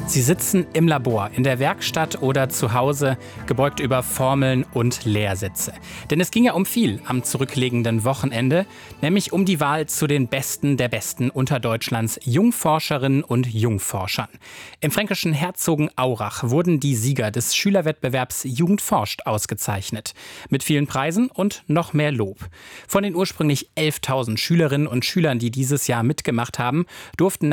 Sie sitzen im Labor, in der Werkstatt oder zu Hause, gebeugt über Formeln und Lehrsätze. Denn es ging ja um viel am zurückliegenden Wochenende, nämlich um die Wahl zu den Besten der Besten unter Deutschlands Jungforscherinnen und Jungforschern. Im fränkischen Herzogenaurach wurden die Sieger des Schülerwettbewerbs Jugend forscht ausgezeichnet. Mit vielen Preisen und noch mehr Lob. Von den ursprünglich 11.000 Schülerinnen und Schülern, die dieses Jahr mitgemacht haben, durften